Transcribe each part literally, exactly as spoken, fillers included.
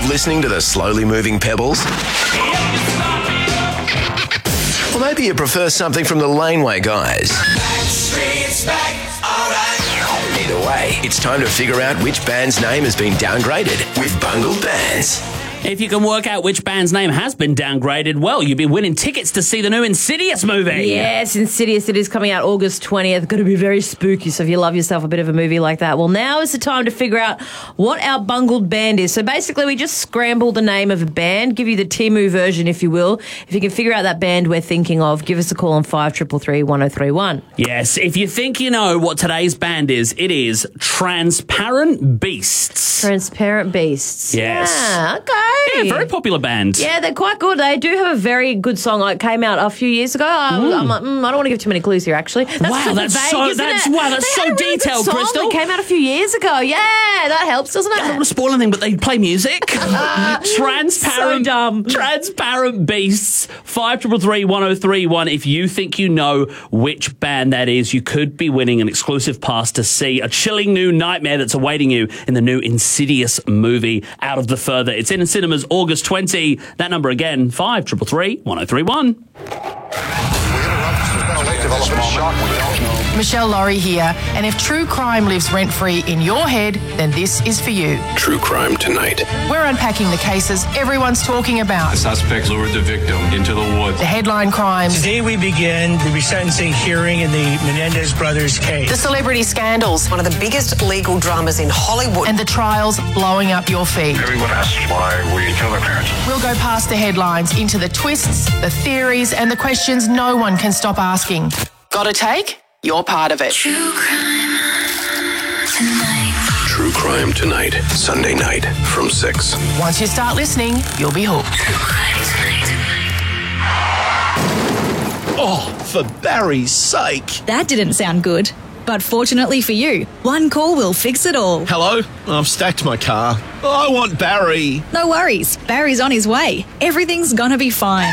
listening to the slowly moving pebbles? Or maybe you prefer something from the Laneway guys? Backstreet's back, alright. Either way, it's time to figure out which band's name has been downgraded with Bungled Bands. If you can work out which band's name has been downgraded, well, you'll be winning tickets to see the new Insidious movie. Yes, Insidious. It is coming out August twentieth. Going to be very spooky, so if you love yourself a bit of a movie like that, well, now is the time to figure out what our bungled band is. So basically, we just scramble the name of a band, give you the Timu version, if you will. If you can figure out that band we're thinking of, give us a call on five three three three, one oh three one. Yes, if you think you know what today's band is, it is Transparent Beasts. Transparent Beasts. Yes. Yeah, okay. Yeah, very popular band. Yeah, they're quite good. They do have a very good song. It came out a few years ago. I, Mm. I'm like, mm, I don't want to give too many clues here, actually. That's Wow, super that's vague, so- isn't that's- it? wow, that's They so had a really detailed, good song Crystal. that came out a few years ago. Yeah, that helps, doesn't it? I don't want to spoil anything, but they play music. Transparent, So dumb. Transparent Beasts. Five triple three one zero three one. If you think you know which band that is, you could be winning an exclusive pass to see a chilling new nightmare that's awaiting you in the new Insidious movie, Out of the Further. It's in cinemas August twentieth. That number again, five triple three one zero three one. Michelle Laurie here, and if true crime lives rent-free in your head, then this is for you. True Crime Tonight. We're unpacking the cases everyone's talking about. The suspect lured the victim into the woods. The headline crimes. Today we begin the resentencing hearing in the Menendez brothers case. The celebrity scandals. One of the biggest legal dramas in Hollywood. And the trials blowing up your feed. Everyone asks why we kill their parents. We'll go past the headlines into the twists, the theories, and the questions no one can stop asking. Got a take? You're part of it. True Crime Tonight. True Crime Tonight. Sunday night from six. Once you start listening, you'll be hooked. True Crime Tonight. Oh, for Barry's sake. That didn't sound good. But fortunately for you, one call will fix it all. Hello? I've stacked my car. I want Barry. No worries. Barry's on his way. Everything's gonna be fine.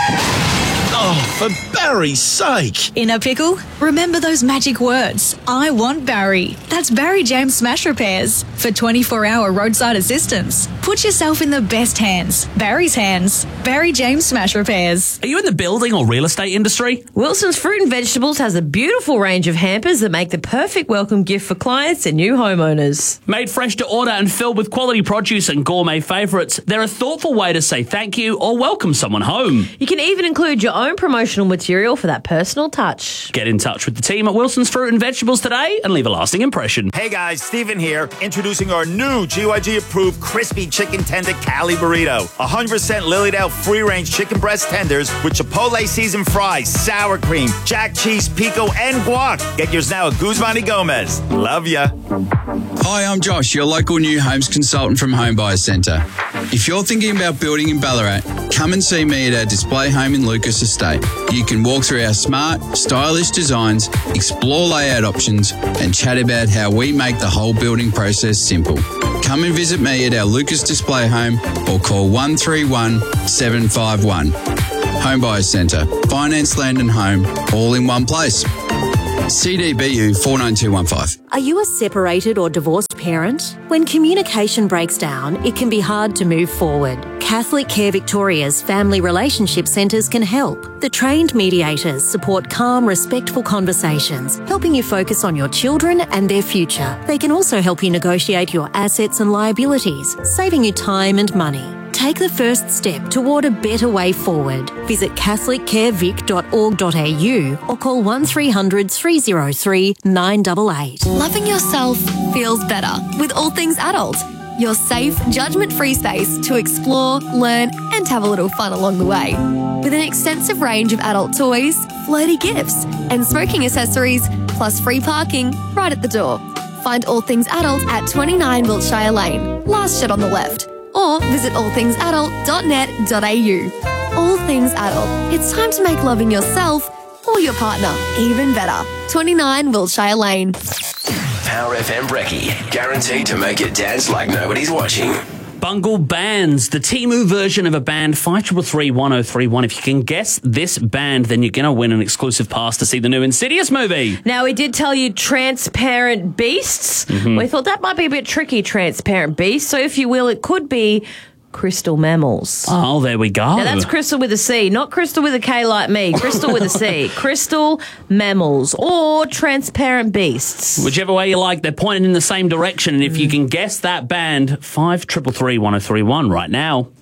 Oh, for Barry's sake. In a pickle? Remember those magic words. I want Barry. That's Barry James Smash Repairs. For twenty-four hour roadside assistance. Put yourself in the best hands. Barry's hands. Barry James Smash Repairs. Are you in the building or real estate industry? Wilson's Fruit and Vegetables has a beautiful range of hampers that make the perfect welcome gift for clients and new homeowners. Made fresh to order and filled with quality produce and gourmet favourites, they're a thoughtful way to say thank you or welcome someone home. You can even include your own promotional material for that personal touch. Get in touch with the team at Wilson's Fruit and Vegetables today and leave a lasting impression. Hey guys, Steven here, introducing our new G Y G approved crispy chicken tender Cali burrito. one hundred percent Lilydale free range chicken breast tenders with Chipotle seasoned fries, sour cream, jack cheese, pico, and guac. Get yours now at Guzman y Gomez. Love ya. Hi, I'm Josh, your local new homes consultant from Home Buyers Centre. If you're thinking about building in Ballarat, come and see me at our display home in Lucas Estate. You can walk through our smart, stylish designs, explore layout options, and chat about how we make the whole building process simple. Come and visit me at our Lucas display home or call one three one, seven five one. Home Buyers Centre. Finance, land and home, all in one place. C D B U four nine two one five. Are you a separated or divorced parent? When communication breaks down, it can be hard to move forward. Catholic Care Victoria's Family Relationship Centres can help. The trained mediators support calm, respectful conversations, helping you focus on your children and their future. They can also help you negotiate your assets and liabilities, saving you time and money. Take the first step toward a better way forward. Visit catholic care vic dot org dot a u or call one three hundred, three oh three, nine eight eight. Loving yourself feels better with All Things Adult. Your safe, judgment-free space to explore, learn, and have a little fun along the way. With an extensive range of adult toys, flirty gifts, and smoking accessories, plus free parking right at the door. Find All Things Adult at twenty-nine Wiltshire Lane, last shed on the left. Or visit all things adult dot net dot a u. All Things Adult. It's time to make loving yourself or your partner even better. twenty-nine Wiltshire Lane. Power F M Brekkie, guaranteed to make you dance like nobody's watching. Bungled Bands, the Timu version of a band, five triple three, one oh three one. If you can guess this band, then you're going to win an exclusive pass to see the new Insidious movie. Now, we did tell you Transparent Beasts. Mm-hmm. We thought that might be a bit tricky, Transparent Beasts. So, if you will, it could be crystal mammals. Oh, there we go. Now, that's crystal with a C, not crystal with a K like me. Crystal with a C. Crystal mammals or transparent beasts. Whichever way you like, they're pointing in the same direction. And if you can guess that band, five triple three one oh three one right now.